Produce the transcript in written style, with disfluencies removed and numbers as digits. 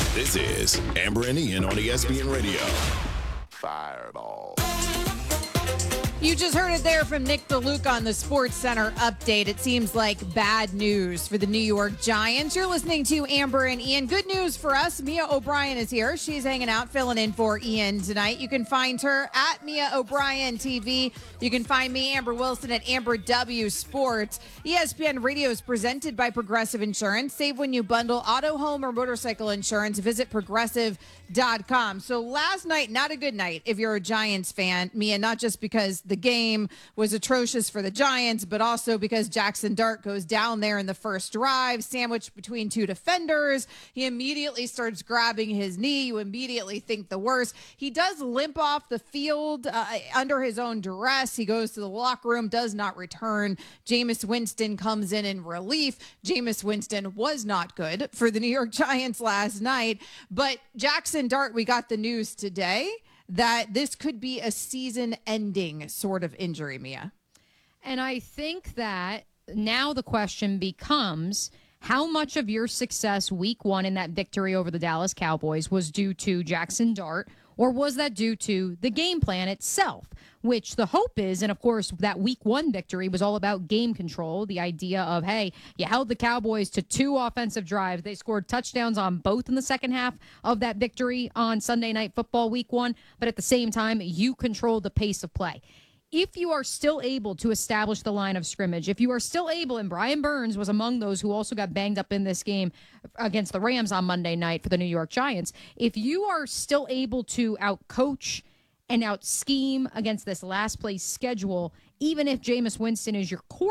This is Amber and Ian on ESPN Radio. Fireball. You just heard it there from Nick DeLuca on the Sports Center update. It seems like bad news for the New York Giants. You're listening to Amber and Ian. Good news for us. Mia O'Brien is here. She's hanging out, filling in for Ian tonight. You can find her at Mia O'Brien TV. You can find me, Amber Wilson, at Amber W Sports. ESPN Radio is presented by Progressive Insurance. Save when you bundle auto, home, or motorcycle insurance. Visit progressive.com. So last night, not a good night if you're a Giants fan, Mia, not just because the game was atrocious for the Giants, but also because Jackson Dart goes down there in the first drive, sandwiched between two defenders. He immediately starts grabbing his knee. You immediately think the worst. He does limp off the field under his own duress. He goes to the locker room, does not return. Jameis Winston comes in relief. Jameis Winston was not good for the New York Giants last night. But Jackson Dart, we got the news today that this could be a season-ending sort of injury, Mia. And I think that now the question becomes, how much of your success week one in that victory over the Dallas Cowboys was due to Jackson Dart, or was that due to the game plan itself? Which the hope is, and of course, that week one victory was all about game control. The idea of, hey, you held the Cowboys to 2 offensive drives. They scored touchdowns on both in the second half of that victory on Sunday Night Football week one. But at the same time, you controlled the pace of play. If you are still able to establish the line of scrimmage, if you are still able, and Brian Burns was among those who also got banged up in this game against the Rams on Monday night for the New York Giants, if you are still able to outcoach and out scheme against this last place schedule, even if Jameis Winston is your core